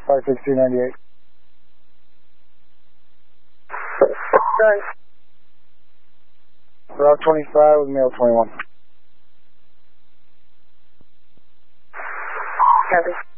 56298. Done. Route 25 with male 21. Copy.